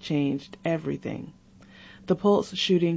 changed everything. The Pulse shooting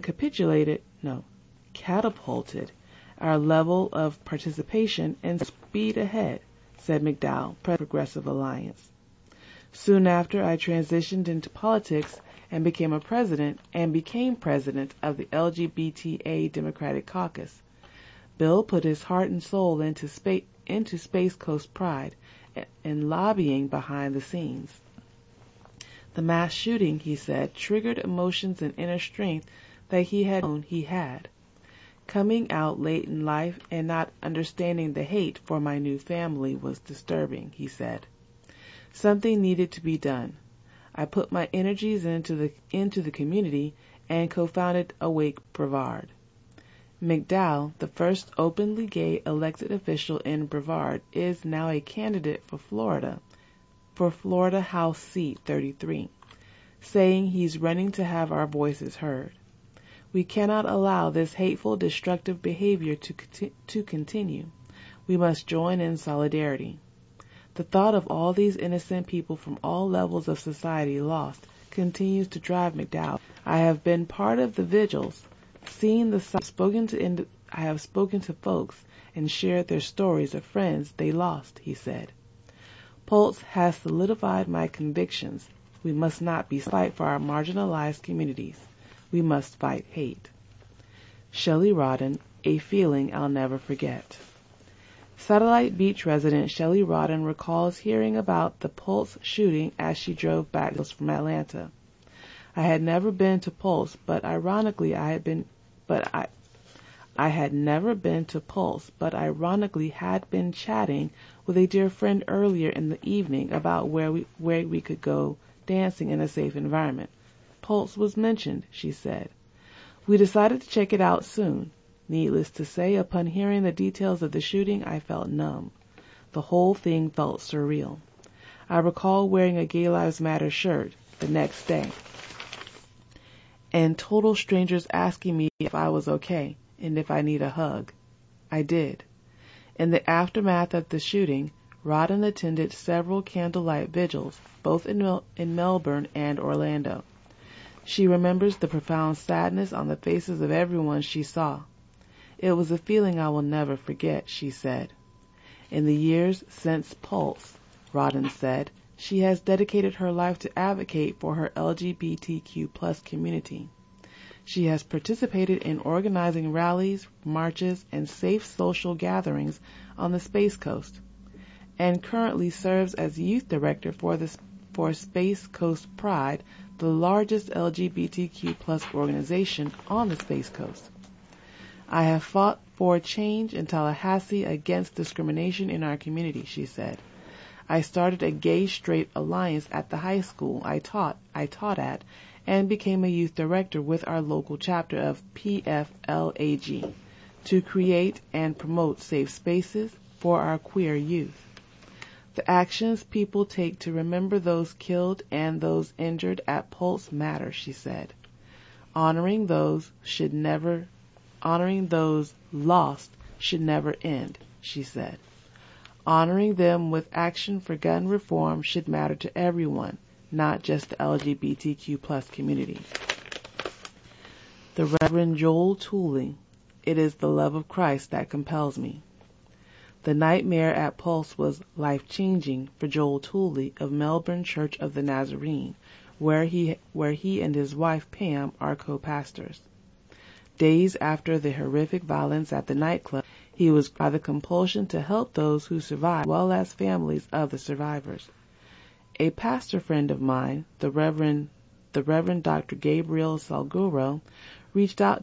catapulted our level of participation and speed ahead, said McDowell, President of Progressive Alliance. Soon after, I transitioned into politics and became president of the LGBTA Democratic Caucus. Bill put his heart and soul into Space Coast Pride and lobbying behind the scenes. The mass shooting, he said, triggered emotions and inner strength that he had known he had. Coming out late in life and not understanding the hate for my new family was disturbing, he said. Something needed to be done. I put my energies into the community and co-founded Awake Brevard. McDowell, the first openly gay elected official in Brevard, is now a candidate for Florida House seat 33, saying he's running to have our voices heard. We cannot allow this hateful, destructive behavior to continue. We must join in solidarity. The thought of all these innocent people from all levels of society lost continues to drive McDowell. I have been part of the vigils, seen the sights, I have spoken to folks and shared their stories of friends they lost, he said. Pulse has solidified my convictions. We must not be fight for our marginalized communities. We must fight hate. Shelley Rodden, a feeling I'll never forget. Satellite Beach resident Shelley Rodden recalls hearing about the Pulse shooting as she drove back from Atlanta. I had never been to Pulse, but ironically had been chatting with a dear friend earlier in the evening about where we could go dancing in a safe environment. Pulse was mentioned, she said. We decided to check it out soon. Needless to say, upon hearing the details of the shooting, I felt numb. The whole thing felt surreal. I recall wearing a Gay Lives Matter shirt the next day, and total strangers asking me if I was okay and if I need a hug. I did. In the aftermath of the shooting, Rodden attended several candlelight vigils, both in Melbourne and Orlando. She remembers the profound sadness on the faces of everyone she saw. It was a feeling I will never forget, she said. In the years since Pulse, Rodden said, she has dedicated her life to advocate for her LGBTQ+ community. She has participated in organizing rallies, marches, and safe social gatherings on the Space Coast, and currently serves as youth director for Space Coast Pride, the largest LGBTQ+ organization on the Space Coast. I have fought for change in Tallahassee against discrimination in our community, she said. I started a gay-straight alliance at the high school I taught at and became a youth director with our local chapter of PFLAG to create and promote safe spaces for our queer youth. The actions people take to remember those killed and those injured at Pulse matter, she said. Honoring those lost should never end, she said. Honoring them with action for gun reform should matter to everyone, not just the LGBTQ+ community. The Reverend Joel Tooley, it is the love of Christ that compels me. The nightmare at Pulse was life-changing for Joel Tooley of Melbourne Church of the Nazarene, where he and his wife Pam are co-pastors. Days after the horrific violence at the nightclub, he was by the compulsion to help those who survived, as well as families of the survivors. A pastor friend of mine, the Reverend Dr. Gabriel Salguero, reached out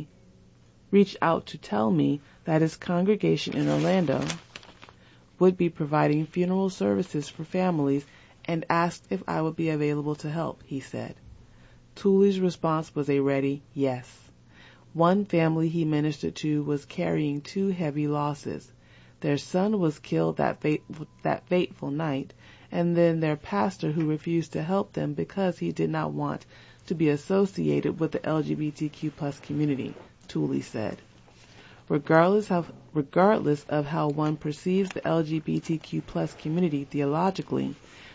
to tell me that his congregation in Orlando would be providing funeral services for families and asked if I would be available to help, he said. Tooley's response was a ready yes. One family he ministered to was carrying two heavy losses. Their son was killed that fateful night, and then their pastor who refused to help them because he did not want to be associated with the LGBTQ+ community, Tooley said. Regardless of how one perceives the LGBTQ+ community theologically,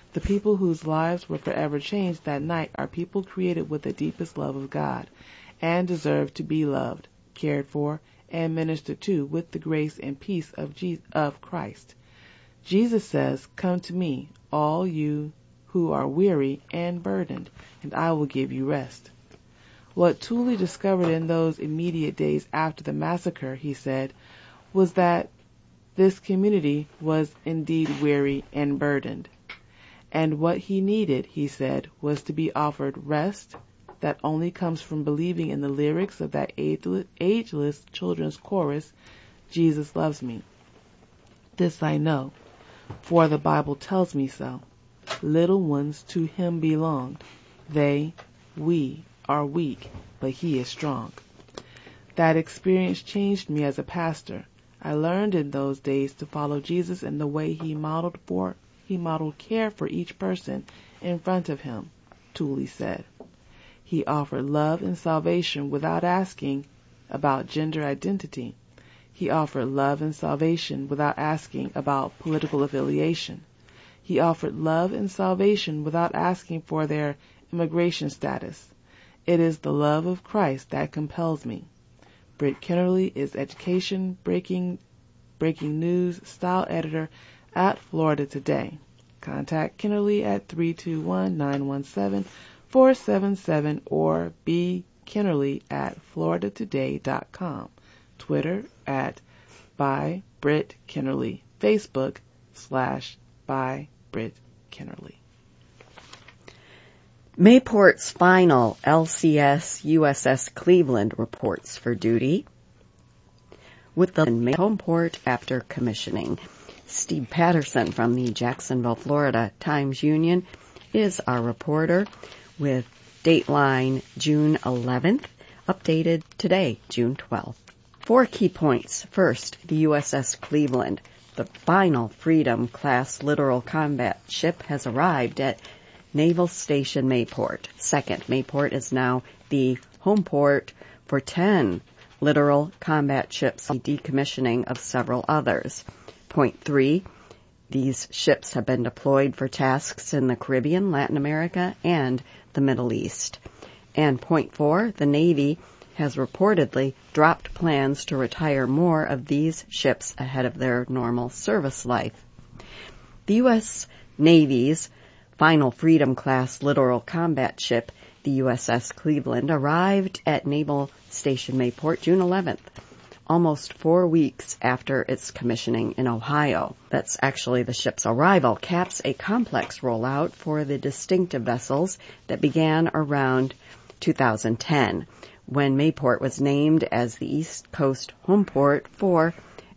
The people whose lives were forever changed that night are people created with the deepest love of God and deserve to be loved, cared for, and ministered to with the grace and peace of Christ. Jesus says, "Come to me, all you who are weary and burdened, and I will give you rest." What Tooley discovered in those immediate days after the massacre, he said, was that this community was indeed weary and burdened. And what he needed, he said, was to be offered rest that only comes from believing in the lyrics of that ageless children's chorus, "Jesus loves me. This I know, for the Bible tells me so. Little ones to him belonged. We are weak, but he is strong." That experience changed me as a pastor. I learned in those days to follow Jesus in the way he modeled care for each person in front of him, Tooley said. He offered love and salvation without asking about gender identity. He offered love and salvation without asking about political affiliation. He offered love and salvation without asking for their immigration status. It is the love of Christ that compels me. Britt Kennerly is education breaking news style editor at Florida Today. Contact Kennerly at 321-917-477 or bkennerly at floridatoday.com. Twitter at @ByBrittKennerly. Facebook /ByBrittKennerly. Mayport's final LCS USS Cleveland reports for duty with the home port after commissioning. Steve Patterson from the Jacksonville, Florida Times-Union is our reporter with dateline June 11th, updated today, June 12th. 4 key points. First, the USS Cleveland, the final Freedom-class littoral combat ship, has arrived at Naval Station Mayport. Second, Mayport is now the home port for 10 littoral combat ships, decommissioning of several others. Point 3, these ships have been deployed for tasks in the Caribbean, Latin America, and the Middle East. And point 4, the Navy has reportedly dropped plans to retire more of these ships ahead of their normal service life. The U.S. Navy's final Freedom-class littoral combat ship, the USS Cleveland, arrived at Naval Station Mayport June 11th, almost 4 weeks after its commissioning in Ohio. That's actually the ship's arrival, caps a complex rollout for the distinctive vessels that began around 2010, when Mayport was named as the East Coast home port for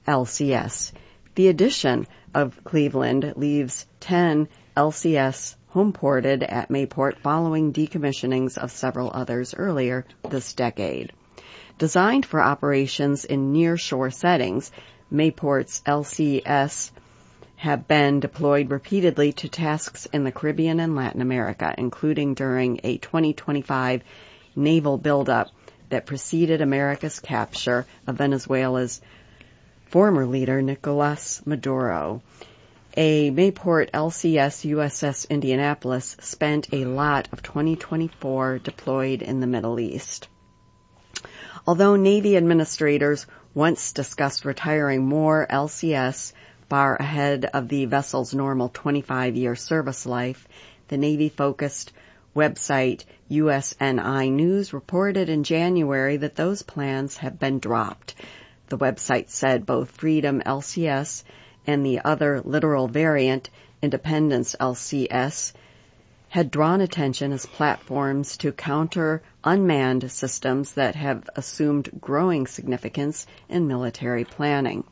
LCS. The addition of Cleveland leaves 10 LCS homeported at Mayport following decommissionings of several others earlier this decade. Designed for operations in near-shore settings, Mayport's LCS have been deployed repeatedly to tasks in the Caribbean and Latin America, including during a 2025 naval buildup that preceded America's capture of Venezuela's former leader, Nicolas Maduro. A Mayport LCS USS Indianapolis spent a lot of 2024 deployed in the Middle East. Although Navy administrators once discussed retiring more LCS far ahead of the vessel's normal 25-year service life, the Navy-focused website USNI News reported in January that those plans have been dropped. The website said both Freedom LCS and the other littoral variant, Independence LCS, had drawn attention as platforms to counter unmanned systems that have assumed growing significance in military planning.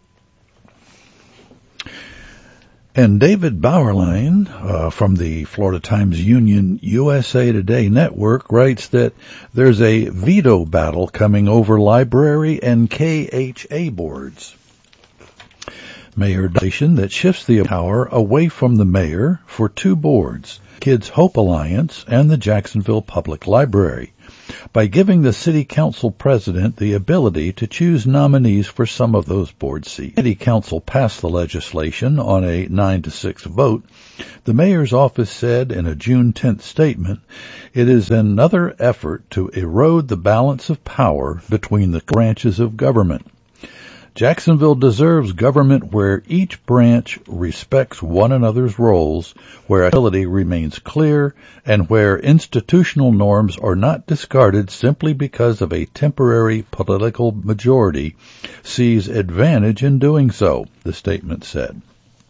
And David Bauerlein from the Florida Times-Union USA Today Network writes that there's a veto battle coming over library and KHA boards. Mayor Dyson that shifts the power away from the mayor for 2 boards, Kids Hope Alliance and the Jacksonville Public Library. by giving the city council president the ability to choose nominees for some of those board seats. The city council passed the legislation on a 9-6 vote. The mayor's office said in a June 10th statement, it is another effort to erode the balance of power between the branches of government. Jacksonville deserves government where each branch respects one another's roles, where accountability remains clear, and where institutional norms are not discarded simply because of a temporary political majority sees advantage in doing so, the statement said.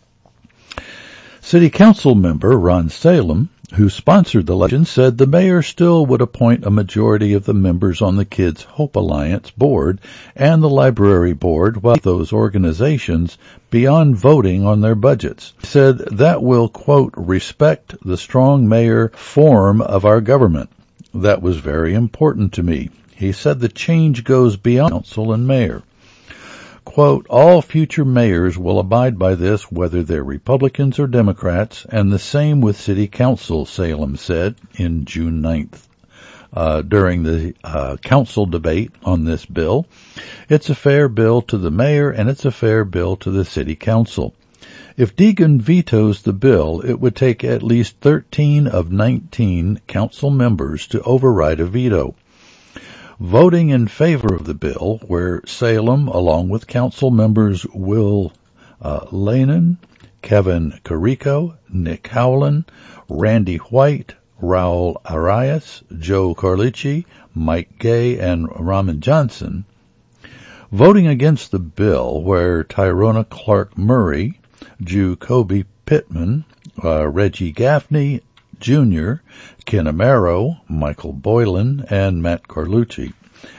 City Council member Ron Salem, who sponsored the election, said the mayor still would appoint a majority of the members on the Kids Hope Alliance board and the library board, while those organizations beyond voting on their budgets. He said that will, quote, respect the strong mayor form of our government. That was very important to me. He said the change goes beyond council and mayor. Quote, all future mayors will abide by this, whether they're Republicans or Democrats, and the same with City Council, Salem said in June 9th during the council debate on this bill. It's a fair bill to the mayor, and it's a fair bill to the City Council. If Deegan vetoes the bill, it would take at least 13 of 19 council members to override a veto. Voting in favor of the bill were Salem, along with council members Will Lanin, Kevin Carrico, Nick Howland, Randy White, Raul Arias, Joe Carlucci, Mike Gay, and Raman Johnson. Voting against the bill were Tyrona Clark Murray, Jacoby Pittman, Reggie Gaffney, Jr., Ken Amaro, Michael Boylan, and Matt Carlucci.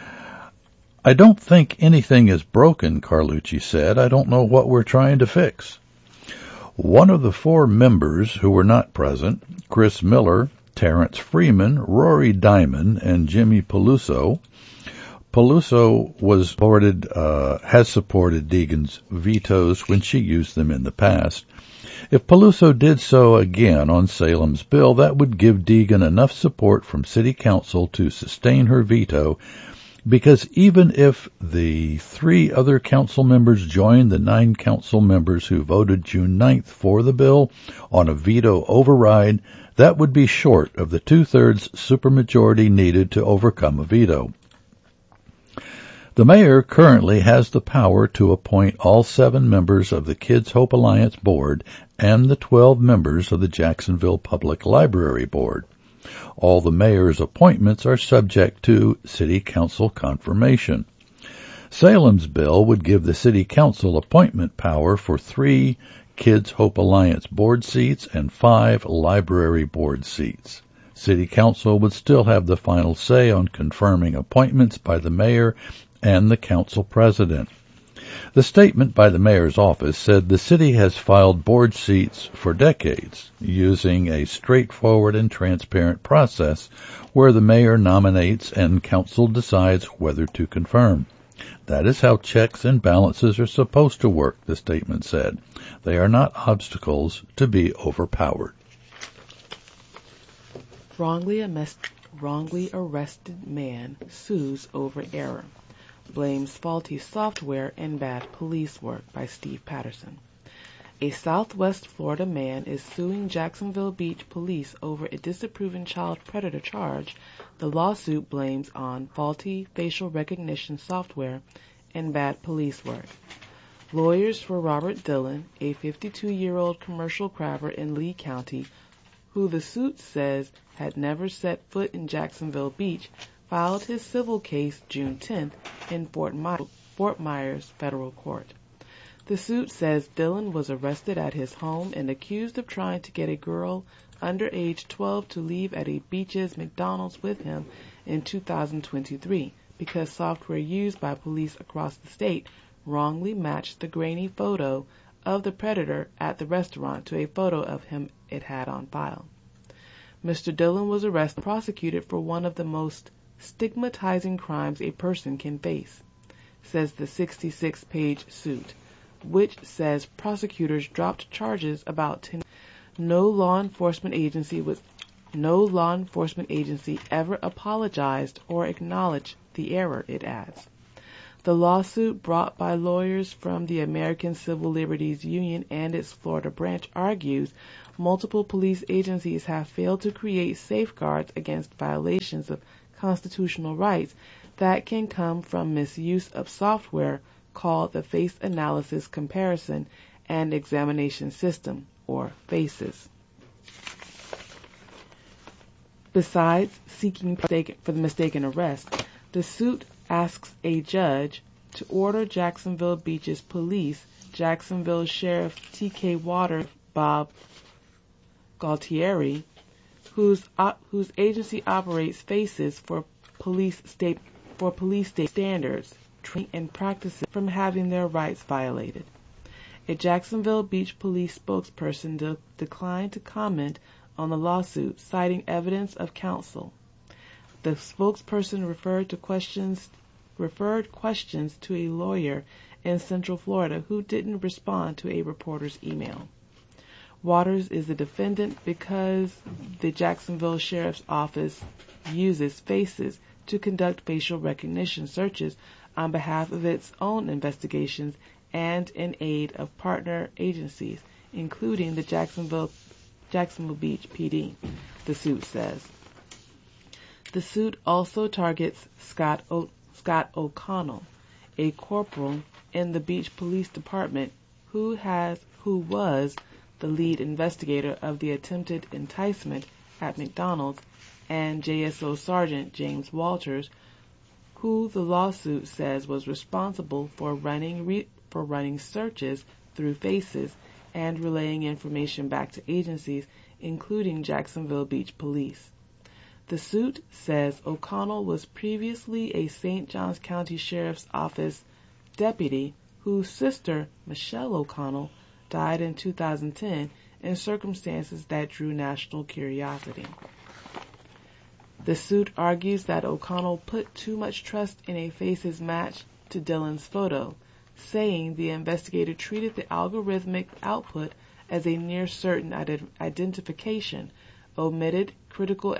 I don't think anything is broken, Carlucci said. I don't know what we're trying to fix. One of the 4 members who were not present, Chris Miller, Terrence Freeman, Rory Diamond, and Jimmy Peluso. Peluso has supported Deegan's vetoes when she used them in the past. If Peluso did so again on Salem's bill, that would give Deegan enough support from City Council to sustain her veto, because even if the 3 other council members joined the 9 council members who voted June 9th for the bill on a veto override, that would be short of the 2/3 supermajority needed to overcome a veto. The mayor currently has the power to appoint all 7 members of the Kids Hope Alliance board and the 12 members of the Jacksonville Public Library board. All the mayor's appointments are subject to city council confirmation. Salem's bill would give the city council appointment power for 3 Kids Hope Alliance board seats and 5 library board seats. City council would still have the final say on confirming appointments by the mayor and the council president. The statement by the mayor's office said the city has filed board seats for decades, using a straightforward and transparent process where the mayor nominates and council decides whether to confirm. That is how checks and balances are supposed to work, the statement said. They are not obstacles to be overpowered. Wrongly arrested man sues over error. Blames faulty software and bad police work by Steve Patterson. A Southwest Florida man is suing Jacksonville Beach police over a disproven child predator charge the lawsuit blames on faulty facial recognition software and bad police work. Lawyers for Robert Dillon, a 52-year-old commercial crabber in Lee County, who the suit says had never set foot in Jacksonville Beach, filed his civil case June 10th in Fort Myers Federal Court. The suit says Dillon was arrested at his home and accused of trying to get a girl under age 12 to leave at a Beach's McDonald's with him in 2023 because software used by police across the state wrongly matched the grainy photo of the predator at the restaurant to a photo of him it had on file. Mr. Dillon was arrested and prosecuted for one of the most stigmatizing crimes a person can face, says the 66-page suit, which says prosecutors dropped charges about 10. No law enforcement agency was No law enforcement agency ever apologized or acknowledged the error, it adds. The lawsuit brought by lawyers from the American Civil Liberties Union and its Florida branch argues multiple police agencies have failed to create safeguards against violations of constitutional rights that can come from misuse of software called the Face Analysis Comparison and Examination System, or FACES. Besides seeking for the mistaken arrest, the suit asks a judge to order Jacksonville Beach's police, Jacksonville Sheriff T.K. Waters, Bob Galtieri, whose agency operates FACES for police state standards, training and practices, from having their rights violated. A Jacksonville Beach police spokesperson declined to comment on the lawsuit, citing evidence of counsel. The spokesperson referred questions to a lawyer in Central Florida who didn't respond to a reporter's email. Waters is the defendant because the Jacksonville Sheriff's Office uses FACES to conduct facial recognition searches on behalf of its own investigations and in aid of partner agencies, including the Jacksonville Beach PD, the suit says. The suit also targets Scott O'Connell, a corporal in the Beach Police Department who was the lead investigator of the attempted enticement at McDonald's, and JSO Sergeant James Walters, who the lawsuit says was responsible for running searches through FACES and relaying information back to agencies, including Jacksonville Beach Police. The suit says O'Connell was previously a St. Johns County Sheriff's Office deputy whose sister, Michelle O'Connell, died in 2010 in circumstances that drew national curiosity. The suit argues that O'Connell put too much trust in a FACES match to Dillon's photo, saying the investigator treated the algorithmic output as a near certain identification, omitted critical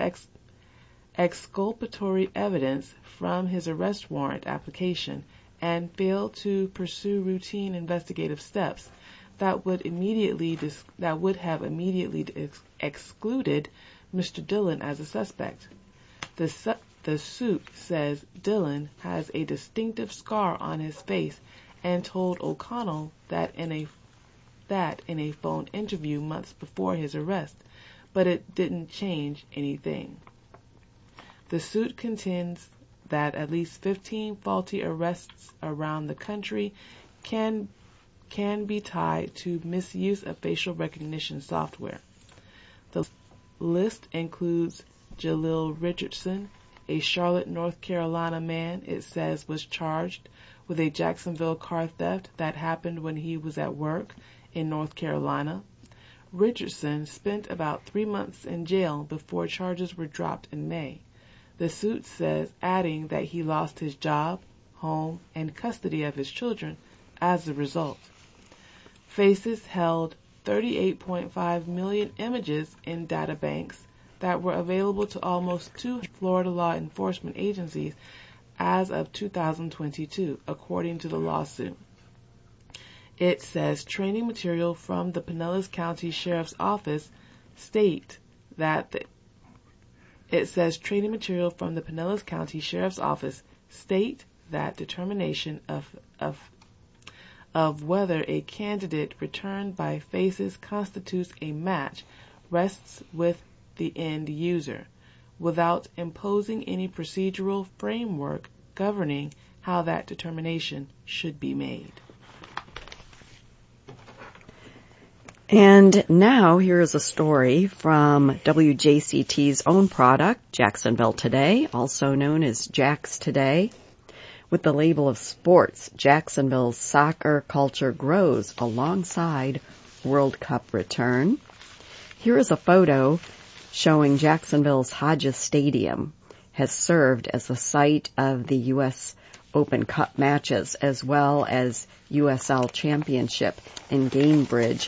exculpatory evidence from his arrest warrant application, and failed to pursue routine investigative steps that would have immediately excluded Mr. Dillon as a suspect. The suit says Dillon has a distinctive scar on his face and told O'Connell that in a phone interview months before his arrest, but it didn't change anything. The suit contends that at least 15 faulty arrests around the country can be tied to misuse of facial recognition software. The list includes Jalil Richardson, a Charlotte, North Carolina man it says was charged with a Jacksonville car theft that happened when he was at work in North Carolina. Richardson spent about 3 months in jail before charges were dropped in May. The suit says, adding that he lost his job, home, and custody of his children as a result. FACES held 38.5 million images in databanks that were available to almost 200 Florida law enforcement agencies as of 2022, according to the lawsuit. It says training material from the Pinellas County Sheriff's Office state that determination of whether a candidate returned by FACES constitutes a match rests with the end user, without imposing any procedural framework governing how that determination should be made. And now here is a story from WJCT's own product, Jacksonville Today, also known as Jax Today. With the label of sports, Jacksonville's soccer culture grows alongside World Cup return. Here is a photo showing Jacksonville's Hodges Stadium has served as the site of the U.S. Open Cup matches as well as USL Championship in Gainbridge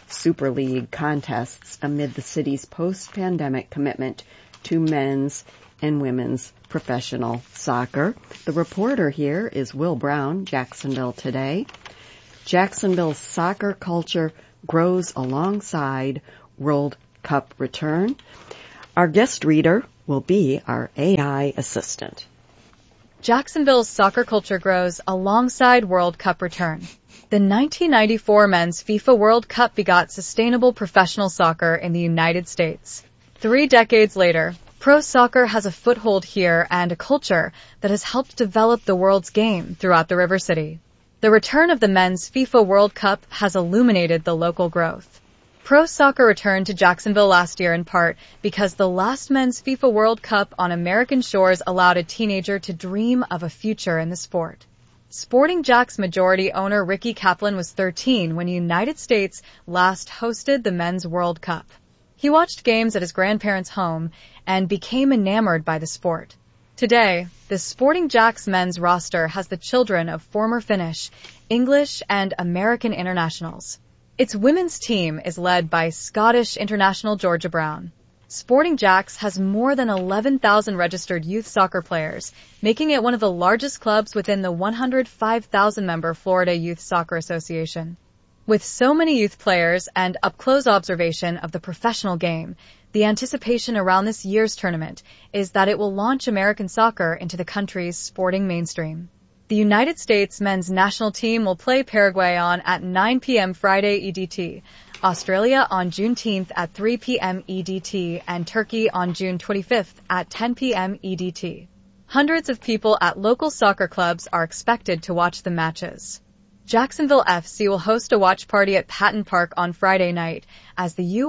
Super League contests amid the city's post-pandemic commitment to men's and women's professional soccer. The reporter here is Will Brown, Jacksonville Today. Jacksonville's soccer culture grows alongside World Cup return. Our guest reader will be our AI assistant. Jacksonville's soccer culture grows alongside World Cup return. The 1994 Men's FIFA World Cup begot sustainable professional soccer in the United States. 3 decades later, pro soccer has a foothold here and a culture that has helped develop the world's game throughout the River City. The return of the Men's FIFA World Cup has illuminated the local growth. Pro soccer returned to Jacksonville last year in part because the last Men's FIFA World Cup on American shores allowed a teenager to dream of a future in the sport. Sporting Jack's majority owner Ricky Kaplan was 13 when the United States last hosted the Men's World Cup. He watched games at his grandparents' home and became enamored by the sport. Today, the Sporting Jack's men's roster has the children of former Finnish, English, and American internationals. Its women's team is led by Scottish international Georgia Brown. Sporting Jack's has more than 11,000 registered youth soccer players, making it one of the largest clubs within the 105,000-member Florida Youth Soccer Association. With so many youth players and up-close observation of the professional game, the anticipation around this year's tournament is that it will launch American soccer into the country's sporting mainstream. The United States men's national team will play Paraguay at 9 p.m. Friday EDT, Australia on Juneteenth at 3 p.m. EDT, and Turkey on June 25th at 10 p.m. EDT. Hundreds of people at local soccer clubs are expected to watch the matches. Jacksonville FC will host a watch party at Patton Park on Friday night as the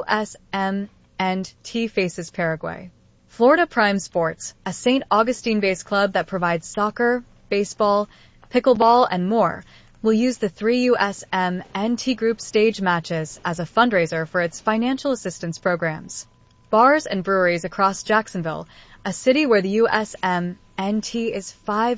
USMNT faces Paraguay. Florida Prime Sports, a St. Augustine-based club that provides soccer, baseball, pickleball, and more, will use the 3 USMNT group stage matches as a fundraiser for its financial assistance programs. Bars and breweries across Jacksonville, a city where the USMNT is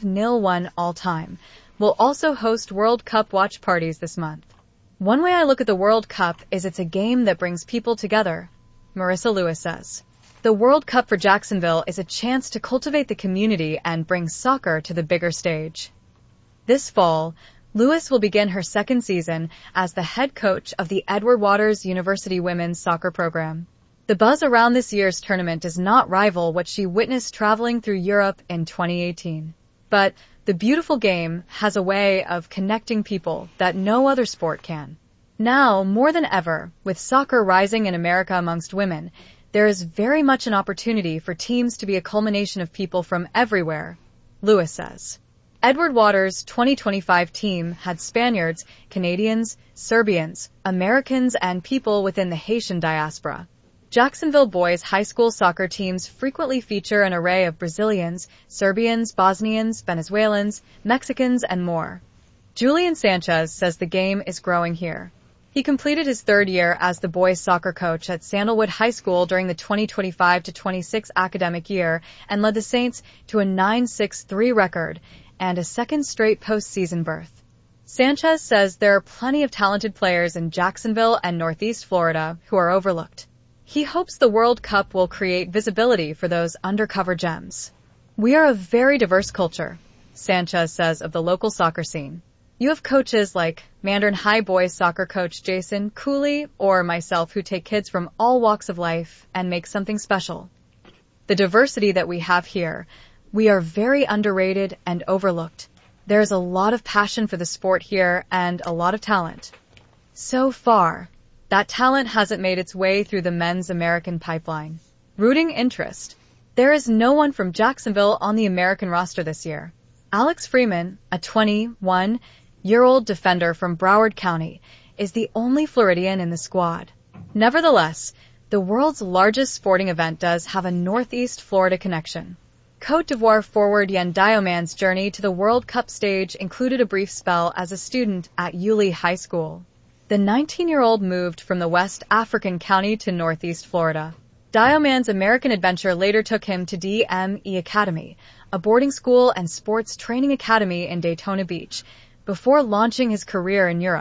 5-1 all-time, will also host World Cup watch parties this month. One way I look at the World Cup is it's a game that brings people together, Marissa Lewis says. The World Cup for Jacksonville is a chance to cultivate the community and bring soccer to the bigger stage. This fall, Lewis will begin her second season as the head coach of the Edward Waters University women's soccer program. The buzz around this year's tournament does not rival what she witnessed traveling through Europe in 2018. But the beautiful game has a way of connecting people that no other sport can. Now, more than ever, with soccer rising in America amongst women, there is very much an opportunity for teams to be a culmination of people from everywhere, Lewis says. Edward Waters' 2025 team had Spaniards, Canadians, Serbians, Americans, and people within the Haitian diaspora. Jacksonville boys' high school soccer teams frequently feature an array of Brazilians, Serbians, Bosnians, Venezuelans, Mexicans, and more. Julian Sanchez says the game is growing here. He completed his 3rd year as the boys' soccer coach at Sandalwood High School during the 2025-26 academic year and led the Saints to a 9-6-3 record and a 2nd straight postseason berth. Sanchez says there are plenty of talented players in Jacksonville and Northeast Florida who are overlooked. He hopes the World Cup will create visibility for those undercover gems. We are a very diverse culture, Sanchez says of the local soccer scene. You have coaches like Mandarin High boys soccer coach Jason Cooley or myself who take kids from all walks of life and make something special. The diversity that we have here, we are very underrated and overlooked. There's a lot of passion for the sport here and a lot of talent. So far, that talent hasn't made its way through the men's American pipeline. Rooting interest. There is no one from Jacksonville on the American roster this year. Alex Freeman, a 21-year-old defender from Broward County, is the only Floridian in the squad. Nevertheless, the world's largest sporting event does have a Northeast Florida connection. Côte d'Ivoire forward Yen Dioman's journey to the World Cup stage included a brief spell as a student at Yulee High School. The 19-year-old moved from the West African county to Northeast Florida. Dioman's American adventure later took him to DME Academy, a boarding school and sports training academy in Daytona Beach, before launching his career in Europe.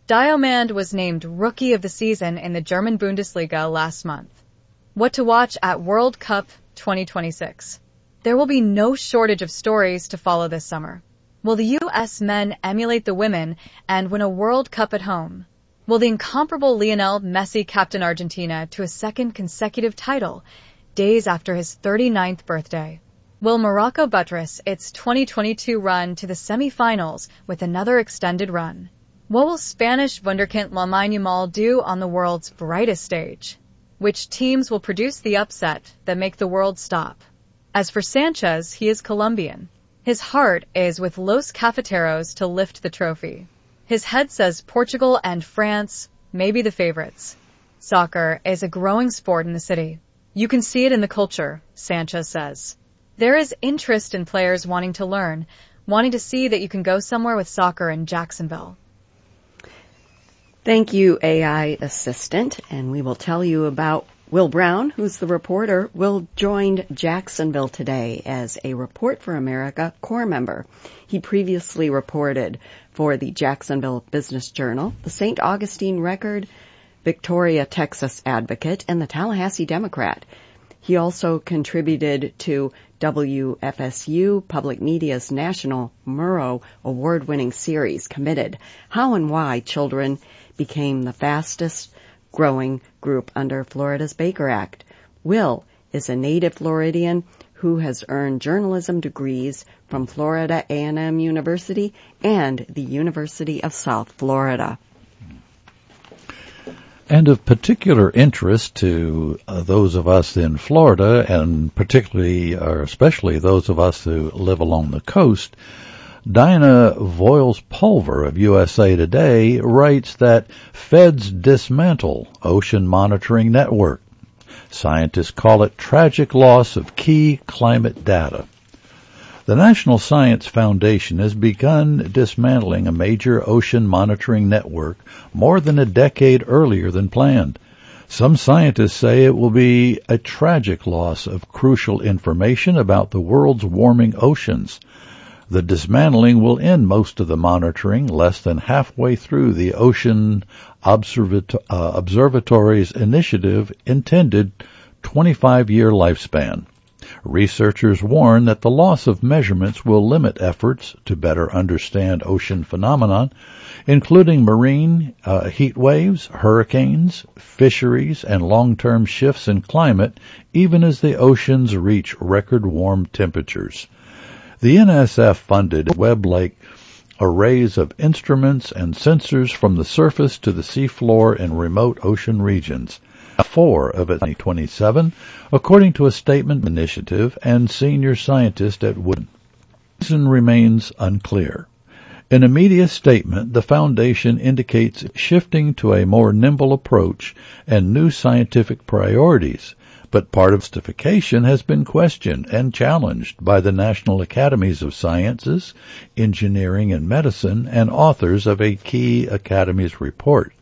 Diomand was named Rookie of the Season in the German Bundesliga last month. What to watch at World Cup 2026. There will be no shortage of stories to follow this summer. Will the U.S. men emulate the women and win a World Cup at home? Will the incomparable Lionel Messi captain Argentina to a second consecutive title, days after his 39th birthday? Will Morocco buttress its 2022 run to the semi-finals with another extended run? What will Spanish wunderkind Lamine Yamal do on the world's brightest stage? Which teams will produce the upset that make the world stop? As for Sanchez, he is Colombian. His heart is with Los Cafeteros to lift the trophy. His head says Portugal and France may be the favorites. Soccer is a growing sport in the city. You can see it in the culture, Sanchez says. There is interest in players wanting to learn, wanting to see that you can go somewhere with soccer in Jacksonville. Thank you, AI assistant, and we will tell you about Will Brown, who's the reporter. Will joined Jacksonville today as a Report for America Corps member. He previously reported for the Jacksonville Business Journal, the St. Augustine Record, Victoria, Texas Advocate, and the Tallahassee Democrat. He also contributed to WFSU Public Media's National Murrow Award-winning series, Committed: How and Why Children Became the Fastest Growing Group Under Florida's Baker Act. Will is a native Floridian who has earned journalism degrees from Florida A&M University and the University of South Florida. And of particular interest to those of us in Florida, and particularly or especially those of us who live along the coast, Dinah Voiles-Pulver of USA Today writes that feds dismantle ocean monitoring network. Scientists call it tragic loss of key climate data. The National Science Foundation has begun dismantling a major ocean monitoring network more than a decade earlier than planned. Some scientists say it will be a tragic loss of crucial information about the world's warming oceans. The dismantling will end most of the monitoring less than halfway through the Ocean Observatory's initiative intended 25-year lifespan. Researchers warn that the loss of measurements will limit efforts to better understand ocean phenomenon, including marine heat waves, hurricanes, fisheries, and long-term shifts in climate, even as the oceans reach record warm temperatures. The NSF funded web-like arrays of instruments and sensors from the surface to the seafloor in remote ocean regions. 4 of it 2027, according to a statement initiative and senior scientist at Wood. The reason remains unclear. In a media statement, the foundation indicates shifting to a more nimble approach and new scientific priorities, but part of justification has been questioned and challenged by the National Academies of Sciences, Engineering, and Medicine and authors of a key Academies report.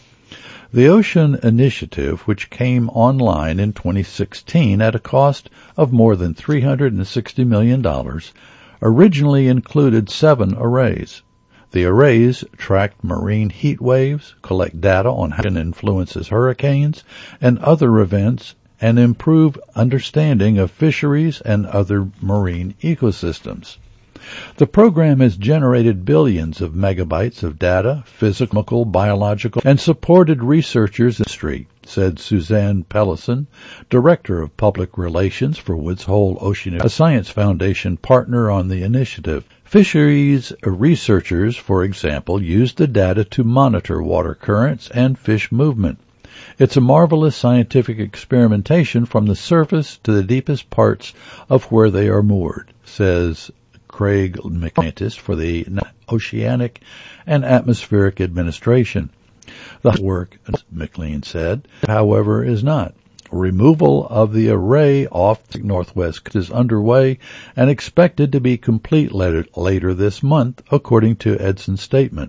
The Ocean Initiative, which came online in 2016 at a cost of more than $360 million, originally included 7 arrays. The arrays tracked marine heat waves, collect data on how it influences hurricanes and other events, and improve understanding of fisheries and other marine ecosystems. The program has generated billions of megabytes of data, physical, biological, and supported researchers in the industry, said Suzanne Pellison, Director of Public Relations for Woods Hole Ocean, a Science Foundation partner on the initiative. Fisheries researchers, for example, use the data to monitor water currents and fish movement. It's a marvelous scientific experimentation from the surface to the deepest parts of where they are moored, says Craig McLean for the Oceanic and Atmospheric Administration. The work, McLean said, however, is not. Removal of the array off the northwest is underway and expected to be complete later this month, according to Edson's statement.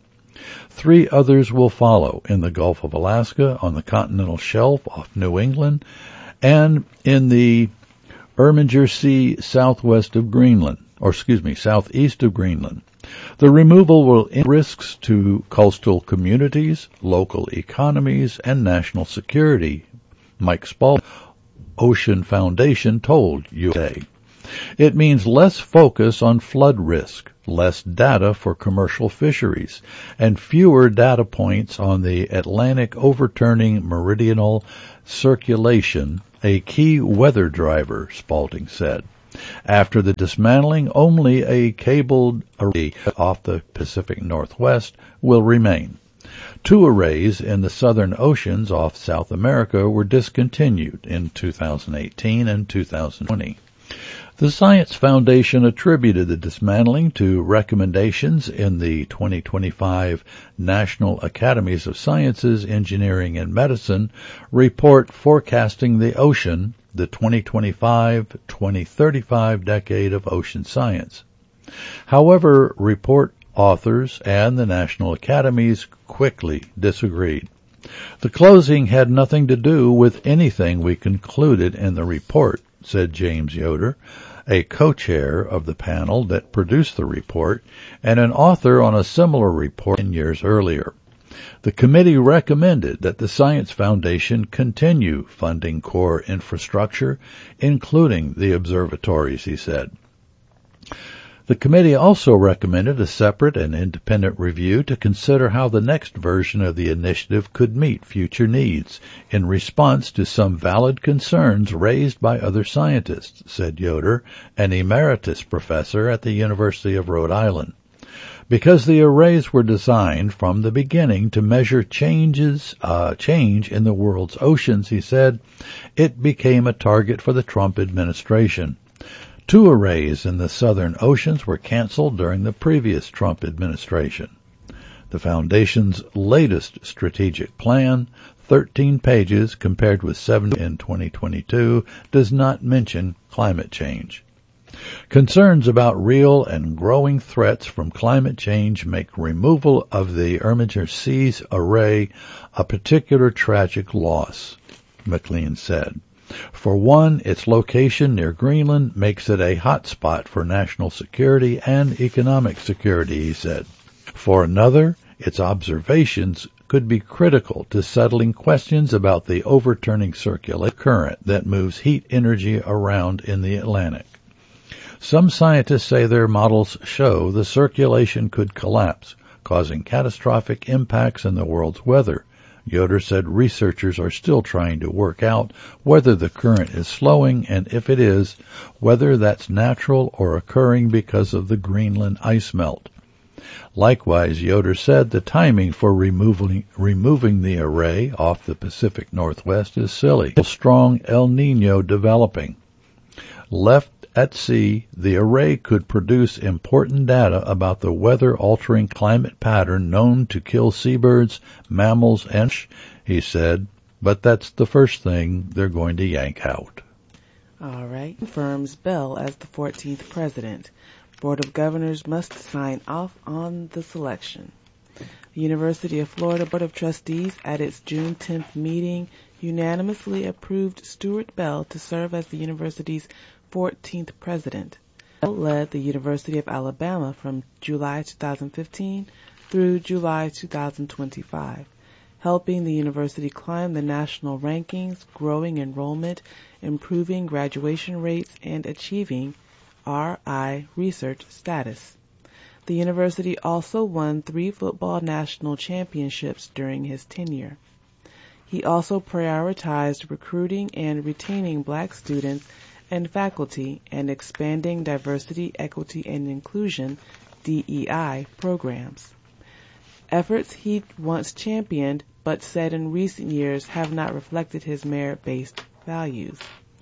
3 others will follow in the Gulf of Alaska, on the continental shelf off New England, and in the Erminger Sea southeast of Greenland. The removal will end risks to coastal communities, local economies, and national security, Mike Spaulding, Ocean Foundation, told USA. It means less focus on flood risk, less data for commercial fisheries, and fewer data points on the Atlantic overturning meridional circulation, a key weather driver, Spaulding said. After the dismantling, only a cabled array off the Pacific Northwest will remain. 2 arrays in the southern oceans off South America were discontinued in 2018 and 2020. The Science Foundation attributed the dismantling to recommendations in the 2025 National Academies of Sciences, Engineering, and Medicine report forecasting the ocean, the 2025-2035 decade of ocean science. However, report authors and the National Academies quickly disagreed. The closing had nothing to do with anything we concluded in the report, said James Yoder, a co-chair of the panel that produced the report and an author on a similar report 10 years earlier. The committee recommended that the Science Foundation continue funding core infrastructure, including the observatories, he said. The committee also recommended a separate and independent review to consider how the next version of the initiative could meet future needs in response to some valid concerns raised by other scientists, said Yoder, an emeritus professor at the University of Rhode Island. Because the arrays were designed from the beginning to measure change in the world's oceans, he said, it became a target for the Trump administration. 2 arrays in the southern oceans were canceled during the previous Trump administration. The Foundation's latest strategic plan, 13 pages compared with 7 in 2022, does not mention climate change. Concerns about real and growing threats from climate change make removal of the Erminger Seas array a particular tragic loss, McLean said. For one, its location near Greenland makes it a hot spot for national security and economic security, he said. For another, its observations could be critical to settling questions about the overturning circulation current that moves heat energy around in the Atlantic. Some scientists say their models show the circulation could collapse, causing catastrophic impacts in the world's weather. Yoder said researchers are still trying to work out whether the current is slowing, and if it is, whether that's natural or occurring because of the Greenland ice melt. Likewise, Yoder said the timing for removing the array off the Pacific Northwest is silly. A strong El Niño developing. Left at sea, the array could produce important data about the weather-altering climate pattern known to kill seabirds, mammals, and fish, he said, but that's the first thing they're going to yank out. All right. Confirms Bell as the 14th president. Board of Governors must sign off on the selection. The University of Florida Board of Trustees at its June 10th meeting unanimously approved Stuart Bell to serve as the university's 14th president. Bell led the University of Alabama from July 2015 through July 2025, helping the university climb the national rankings, growing enrollment, improving graduation rates, and achieving RI research status. The university also won 3 football national championships during his tenure. He also prioritized recruiting and retaining black students and faculty and expanding diversity, equity, and inclusion DEI programs. Efforts he once championed but said in recent years have not reflected his merit-based values.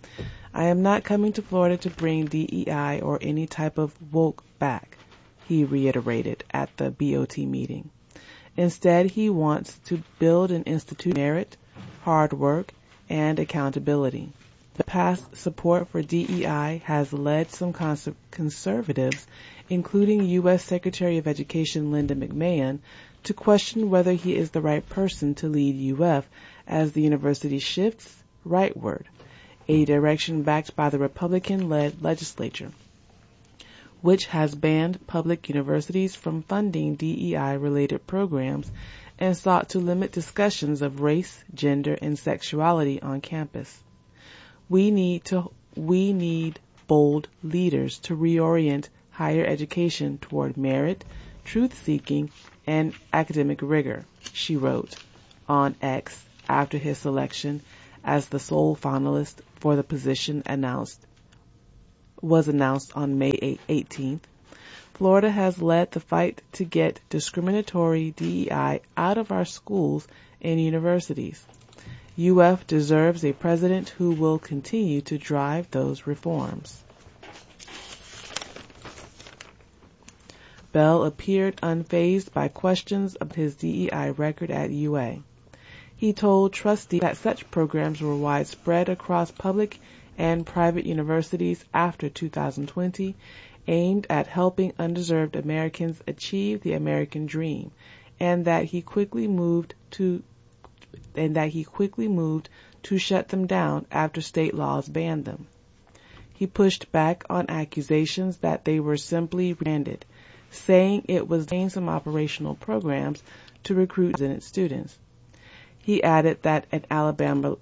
I am not coming to Florida to bring DEI or any type of woke back, he reiterated at the BOT meeting. Instead, he wants to build an institute of merit, hard work, and accountability. The past support for DEI has led some conservatives, including U.S. Secretary of Education Linda McMahon, to question whether he is the right person to lead UF as the university shifts rightward, a direction backed by the Republican-led legislature. which has banned public universities from funding DEI-related programs and sought to limit discussions of race, gender, and sexuality on campus. We need bold leaders to reorient higher education toward merit, truth-seeking, and academic rigor, she wrote on X after his selection as the sole finalist for the position was announced on May 18th. Florida has led the fight to get discriminatory DEI out of our schools and universities. UF deserves a president who will continue to drive those reforms. Bell appeared unfazed by questions of his DEI record at UA. He told trustees that such programs were widespread across public and private universities after 2020, aimed at helping undeserved Americans achieve the American dream, and that he quickly moved to shut them down after state laws banned them. He pushed back on accusations that they were simply rebranded, saying it was some operational programs to recruit students. He added that an Alabama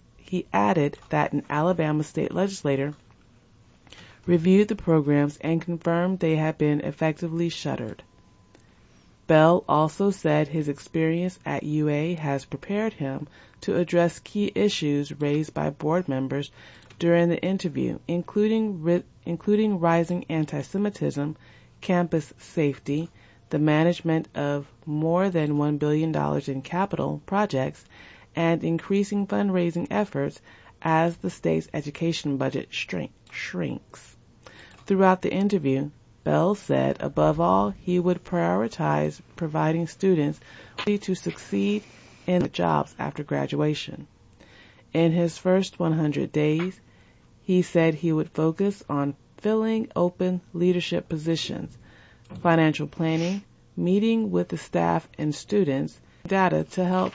state legislator reviewed the programs and confirmed they had been effectively shuttered. Bell also said his experience at UA has prepared him to address key issues raised by board members during the interview, including rising anti-Semitism, campus safety, the management of more than $1 billion in capital projects, and increasing fundraising efforts as the state's education budget shrinks. Throughout the interview, Bell said, above all, he would prioritize providing students to succeed in jobs after graduation. In his first 100 days, he said he would focus on filling open leadership positions, financial planning, meeting with the staff and students, data to help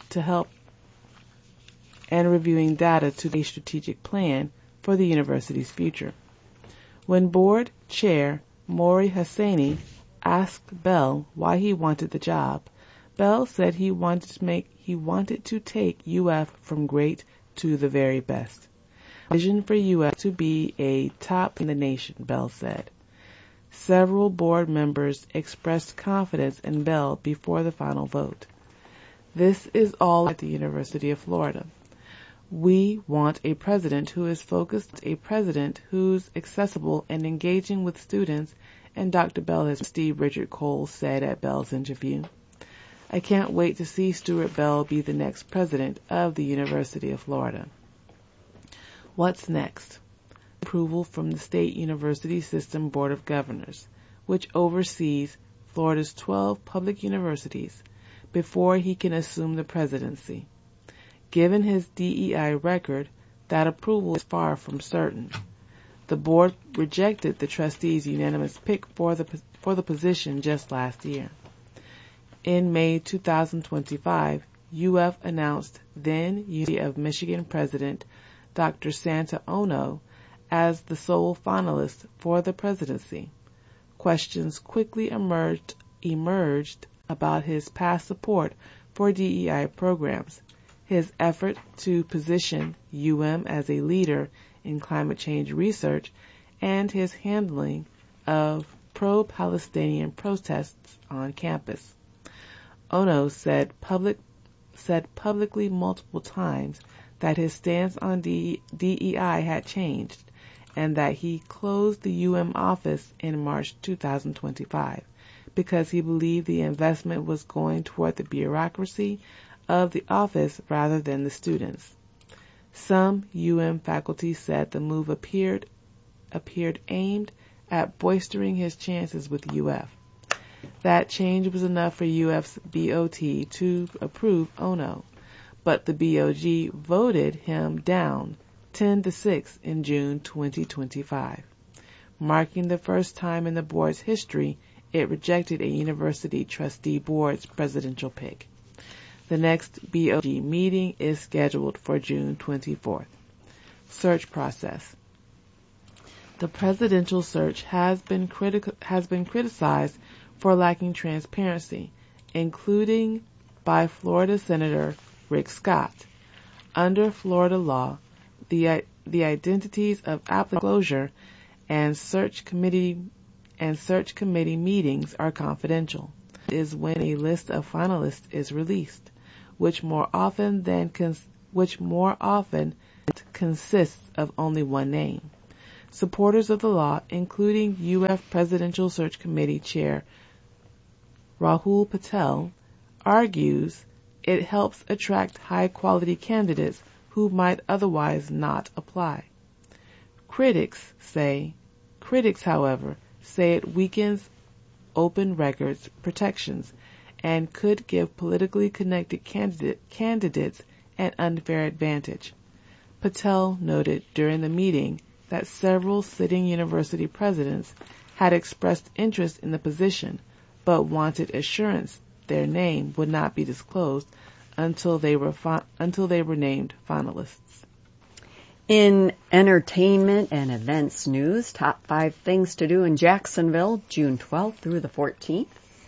and reviewing data to a strategic plan for the university's future. When board chair Maury Hosseini asked Bell why he wanted the job, Bell said he wanted to take UF from great to the very best. Vision for UF to be a top in the nation, Bell said. Several board members expressed confidence in Bell before the final vote. This is all at the University of Florida. We want a president who is focused, a president who's accessible and engaging with students, and Dr. Bell has Steve Richard Cole said at Bell's interview. I can't wait to see Stuart Bell be the next president of the University of Florida. What's next? Approval from the State University System Board of Governors, which oversees Florida's 12 public universities, before he can assume the presidency. Given his DEI record, that approval is far from certain. The board rejected the trustees' unanimous pick for the position just last year. In May 2025, UF announced then University of Michigan President Dr. Santa Ono as the sole finalist for the presidency. Questions quickly emerged about his past support for DEI programs, his effort to position as a leader in climate change research, and his handling of pro-Palestinian protests on campus. Ono said publicly multiple times that his stance on DEI had changed and that he closed the office in March 2025 because he believed the investment was going toward the bureaucracy of the office rather than the students. Some faculty said the move appeared aimed at bolstering his chances with UF. That change was enough for UF's BOT to approve Ono, but the BOG voted him down 10-6 in June 2025, marking the first time in the board's history it rejected a university trustee board's presidential pick. The next BOG meeting is scheduled for June 24th. Search process. The presidential search has been criticized for lacking transparency, including by Florida Senator Rick Scott. Under Florida law, the identities of applicant disclosure and search committee meetings are confidential. It is when a list of finalists is released, which more often consists of only one name. Supporters of the law, including U.S. Presidential Search Committee Chair Rahul Patel, argues it helps attract high-quality candidates who might otherwise not apply. Critics, however, say it weakens open records protections and could give politically connected candidates an unfair advantage. Patel noted during the meeting that several sitting university presidents had expressed interest in the position, but wanted assurance their name would not be disclosed until they were named finalists. In entertainment and events news, top 5 things to do in Jacksonville, June 12th through the 14th.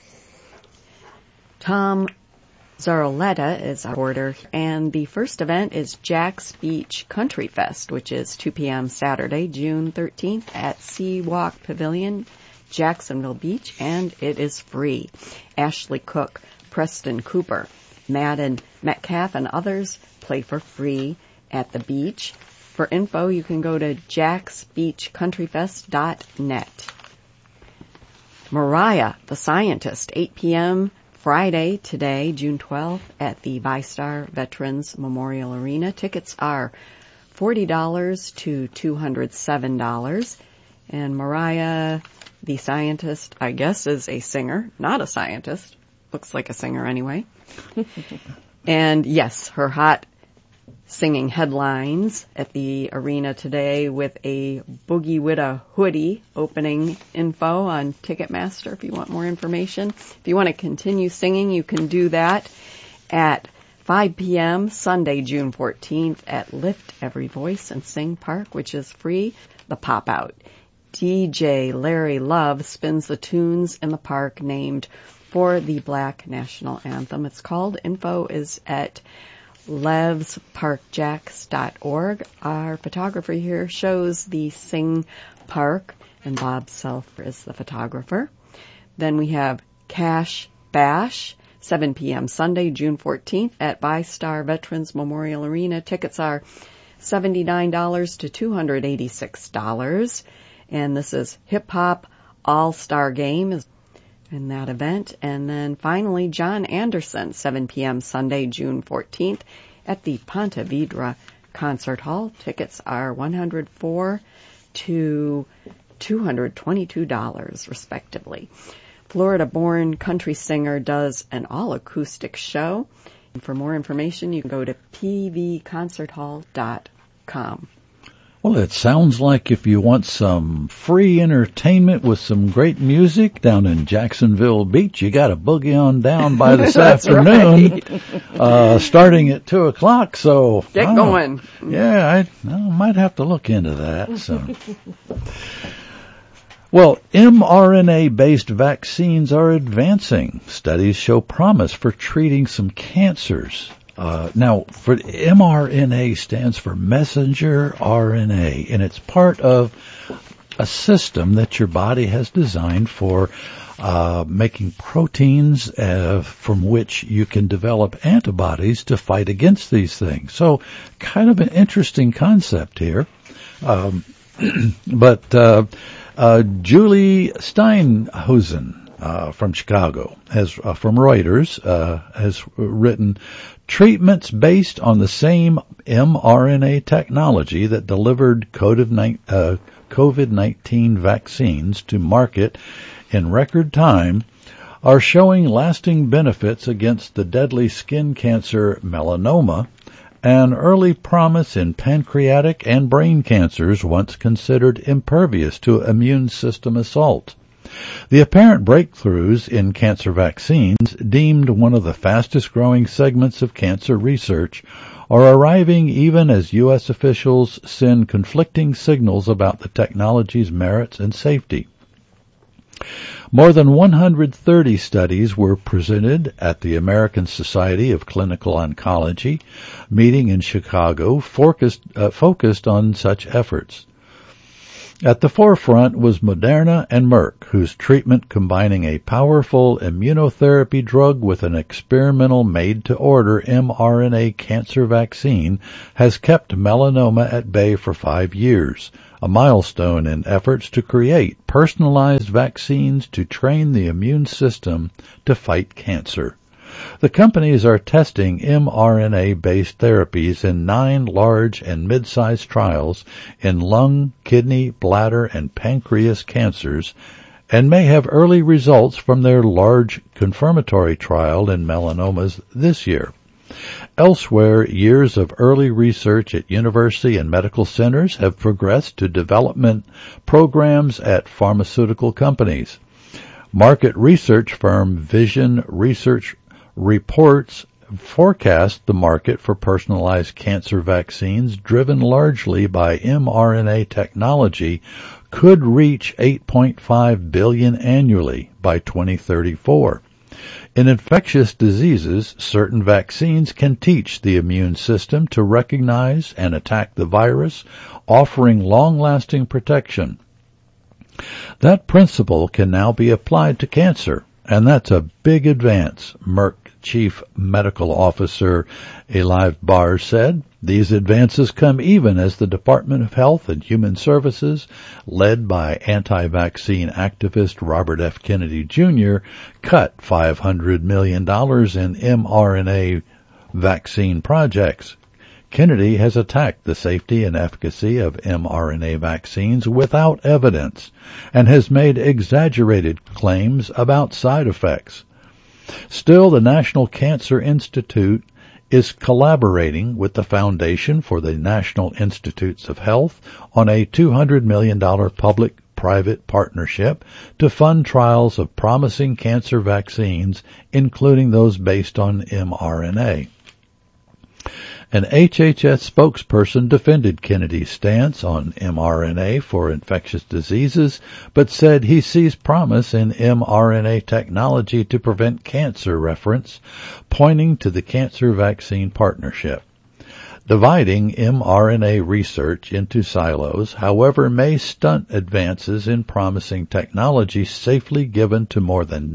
Tom Zaroletta is our reporter, and the first event is Jack's Beach Country Fest, which is 2 p.m. Saturday, June 13th at Seawalk Pavilion, Jacksonville Beach, and it is free. Ashley Cook, Preston Cooper, Madden Metcalf, and others play for free at the beach. For info, you can go to jacksbeachcountryfest.net. Mariah, the Scientist, 8 p.m. Friday today, June 12th, at the VyStar Veterans Memorial Arena. Tickets are $40 to $207. And Mariah, the Scientist, I guess, is a singer, not a scientist. Looks like a singer anyway. And yes, her hot singing headlines at the arena today with a Boogie with a Hoodie opening info on Ticketmaster if you want more information. If you want to continue singing, you can do that at 5 p.m. Sunday, June 14th at Lift Every Voice and Sing Park, which is free. The Pop-Out. DJ Larry Love spins the tunes in the park named for the Black National Anthem. It's called. Info is at levsparkjacks.org. Our photographer here shows the Sing Park, and Bob Self is the photographer. Then we have Cash Bash, 7 p.m. Sunday, June 14th at VyStar Veterans Memorial Arena. Tickets are $79 to $286. And this is Hip Hop All-Star Game in that event. And then finally, John Anderson, 7 p.m. Sunday, June 14th at the Ponte Vedra Concert Hall. Tickets are $104 to $222, respectively. Florida-born country singer does an all-acoustic show. And for more information, you can go to pvconcerthall.com. Well, it sounds like if you want some free entertainment with some great music down in Jacksonville Beach, you got to boogie on down by this afternoon, right. Starting at 2 o'clock. So get going. Yeah, I might have to look into that. So. Well, mRNA-based vaccines are advancing. Studies show promise for treating some cancers. Now, for mRNA stands for messenger RNA, and it's part of a system that your body has designed for making proteins from which you can develop antibodies to fight against these things. So, kind of an interesting concept here. But Julie Steinhausen from Chicago from Reuters has written, treatments based on the same mRNA technology that delivered COVID-19 vaccines to market in record time are showing lasting benefits against the deadly skin cancer melanoma and early promise in pancreatic and brain cancers once considered impervious to immune system assault. The apparent breakthroughs in cancer vaccines, deemed one of the fastest growing segments of cancer research, are arriving even as U.S. officials send conflicting signals about the technology's merits and safety. More than 130 studies were presented at the American Society of Clinical Oncology meeting in Chicago, focused on such efforts. At the forefront was Moderna and Merck, whose treatment combining a powerful immunotherapy drug with an experimental made-to-order mRNA cancer vaccine has kept melanoma at bay for 5 years, a milestone in efforts to create personalized vaccines to train the immune system to fight cancer. The companies are testing mRNA-based therapies in 9 large and mid-sized trials in lung, kidney, bladder, and pancreas cancers, and may have early results from their large confirmatory trial in melanomas this year. Elsewhere, years of early research at university and medical centers have progressed to development programs at pharmaceutical companies. Market research firm Vision Research reports forecast the market for personalized cancer vaccines, driven largely by mRNA technology, could reach $8.5 billion annually by 2034. In infectious diseases, certain vaccines can teach the immune system to recognize and attack the virus, offering long-lasting protection. That principle can now be applied to cancer, and that's a big advance, Merck Chief Medical Officer Eliav Barr said. These advances come even as the Department of Health and Human Services, led by anti-vaccine activist Robert F. Kennedy Jr., cut $500 million in mRNA vaccine projects. Kennedy has attacked the safety and efficacy of mRNA vaccines without evidence and has made exaggerated claims about side effects. Still, the National Cancer Institute is collaborating with the Foundation for the National Institutes of Health on a $200 million public-private partnership to fund trials of promising cancer vaccines, including those based on mRNA. An HHS spokesperson defended Kennedy's stance on mRNA for infectious diseases, but said he sees promise in mRNA technology to prevent cancer, pointing to the Cancer Vaccine Partnership. Dividing mRNA research into silos, however, may stunt advances in promising technology safely given to more than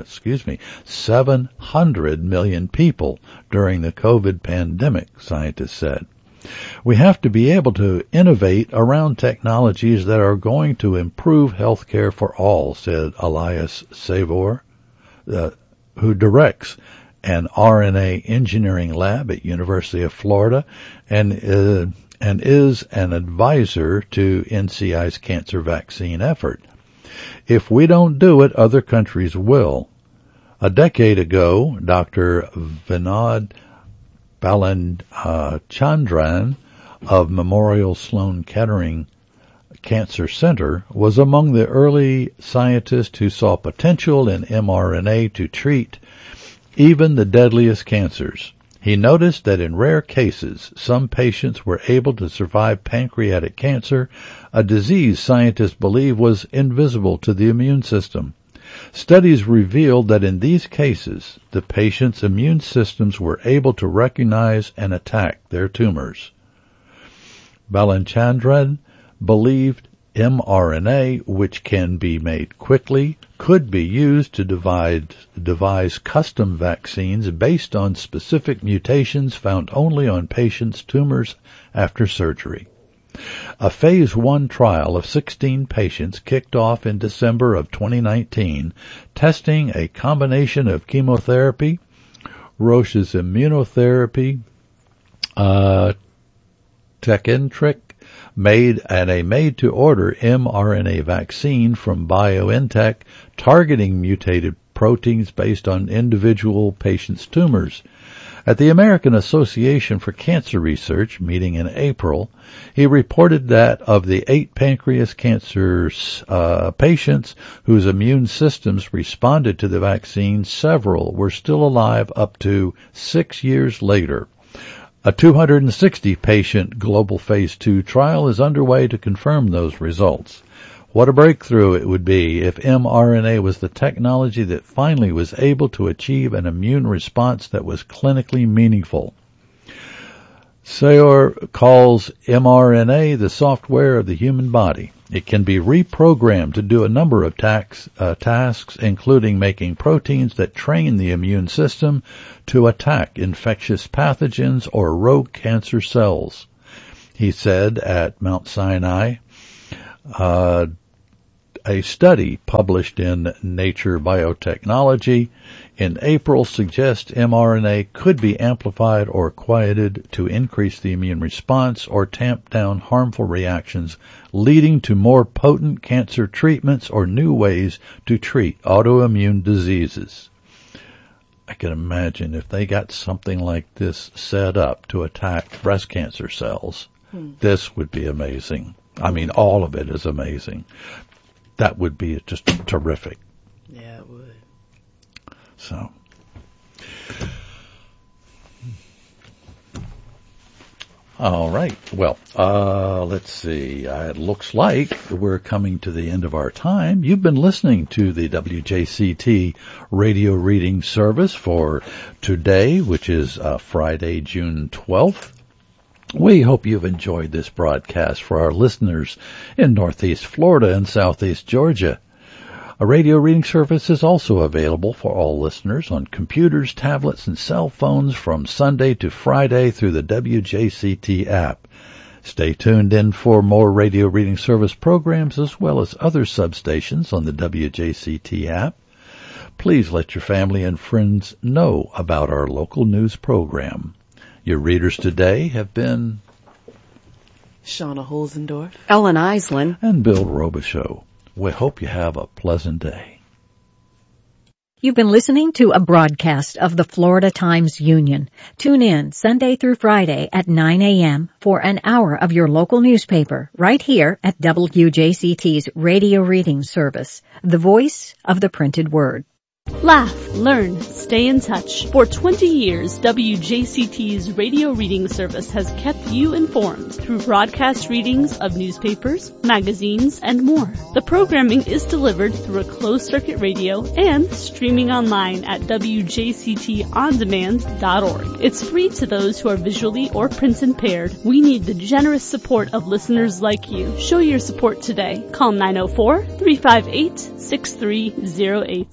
700 million people during the COVID pandemic, scientists said. We have to be able to innovate around technologies that are going to improve health care for all, said Elias Savor, who directs an RNA engineering lab at University of Florida and is an advisor to NCI's cancer vaccine effort. If we don't do it, other countries will. A decade ago, Dr. Vinod Balachandran of Memorial Sloan Kettering Cancer Center was among the early scientists who saw potential in mRNA to treat even the deadliest cancers. He noticed that in rare cases, some patients were able to survive pancreatic cancer, a disease scientists believe was invisible to the immune system. Studies revealed that in these cases, the patient's immune systems were able to recognize and attack their tumors. Balachandran believed mRNA, which can be made quickly, could be used to devise custom vaccines based on specific mutations found only on patients' tumors after surgery. A phase 1 trial of 16 patients kicked off in December of 2019, testing a combination of chemotherapy, Roche's immunotherapy, Tecentriq, and a made-to-order mRNA vaccine from BioNTech targeting mutated proteins based on individual patients' tumors. At the American Association for Cancer Research meeting in April, he reported that of the 8 pancreas cancer patients whose immune systems responded to the vaccine, several were still alive up to 6 years later. A 260-patient global phase 2 trial is underway to confirm those results. What a breakthrough it would be if mRNA was the technology that finally was able to achieve an immune response that was clinically meaningful. Seor calls mRNA the software of the human body. It can be reprogrammed to do a number of tasks, including making proteins that train the immune system to attack infectious pathogens or rogue cancer cells. He said at Mount Sinai, a study published in Nature Biotechnology in April suggests mRNA could be amplified or quieted to increase the immune response or tamp down harmful reactions, leading to more potent cancer treatments or new ways to treat autoimmune diseases. I can imagine if they got something like this set up to attack breast cancer cells, this would be amazing. I mean, all of it is amazing. That would be just terrific. Yeah, it would. So, all right. Well, let's see. It looks like we're coming to the end of our time. You've been listening to the WJCT radio reading service for today, which is Friday, June 12th. We hope you've enjoyed this broadcast for our listeners in Northeast Florida and Southeast Georgia. A radio reading service is also available for all listeners on computers, tablets, and cell phones from Sunday to Friday through the WJCT app. Stay tuned in for more radio reading service programs as well as other substations on the WJCT app. Please let your family and friends know about our local news program. Your readers today have been Shauna Holzendorf, Ellen Eisland, and Bill Robichaux. We hope you have a pleasant day. You've been listening to a broadcast of the Florida Times Union. Tune in Sunday through Friday at 9 a.m. for an hour of your local newspaper right here at WJCT's radio reading service, the voice of the printed word. Laugh, learn, stay in touch. For 20 years, WJCT's radio reading service has kept you informed through broadcast readings of newspapers, magazines, and more. The programming is delivered through a closed-circuit radio and streaming online at WJCTOnDemand.org. It's free to those who are visually or print impaired. We need the generous support of listeners like you. Show your support today. Call 904-358-6308.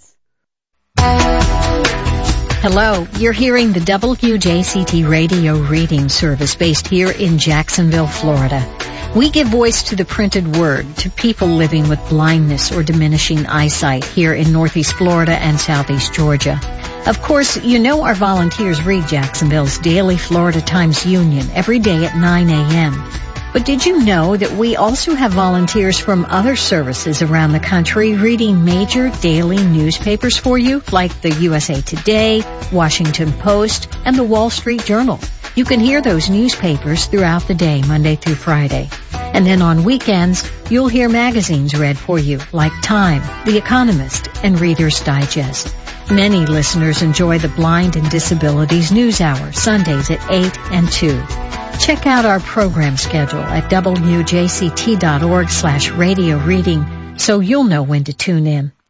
Hello, you're hearing the WJCT radio reading service based here in Jacksonville, Florida. We give voice to the printed word to people living with blindness or diminishing eyesight here in Northeast Florida and Southeast Georgia. Of course, you know our volunteers read Jacksonville's daily Florida Times Union every day at 9 a.m. But did you know that we also have volunteers from other services around the country reading major daily newspapers for you, like the USA Today, Washington Post, and the Wall Street Journal? You can hear those newspapers throughout the day, Monday through Friday. And then on weekends, you'll hear magazines read for you, like Time, The Economist, and Reader's Digest. Many listeners enjoy the Blind and Disabilities News Hour, Sundays at 8 and 2. Check out our program schedule at WJCT.org/radio reading so you'll know when to tune in.